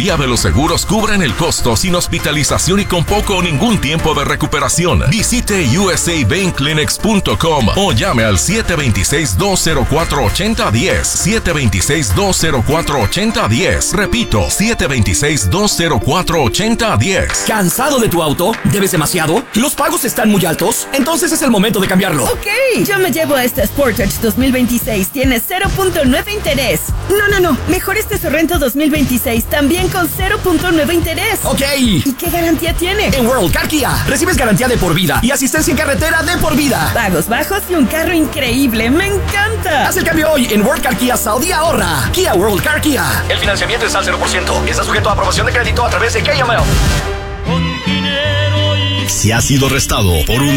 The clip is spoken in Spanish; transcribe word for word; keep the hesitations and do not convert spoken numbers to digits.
mayoría de los seguros cubren el costo sin hospitalización y con poco o ningún tiempo de recuperación. Visite U S A Vein Clinics punto com o llame al siete dos seis, dos cero cuatro, ocho cero uno cero, siete dos seis, dos cero cuatro, ocho cero uno cero. Repito, siete dos seis, dos cero cuatro, ocho cero uno cero. ¿Cansado de tu auto? ¿Debes demasiado? ¿Los pagos están muy altos? Entonces es el momento de cambiarlo. Ok, yo me llevo a este Sportage dos mil veintiséis. Tiene cero punto nueve interés. No, no, no. Mejor este Sorrento dos mil veintiséis. También con cero punto nueve interés. Ok. ¿Y qué garantía tiene? En World Car Kia recibes garantía de por vida y asistencia en carretera de por vida. Pagos bajos y un carro increíble. ¡Me encanta! Haz el cambio hoy en World Car Kia Saudi y ahorra. Kia World Car Kia. El financiamiento es al cero por ciento. Está sujeto a aprobación de crédito a través de K M L. Si ha sido arrestado por un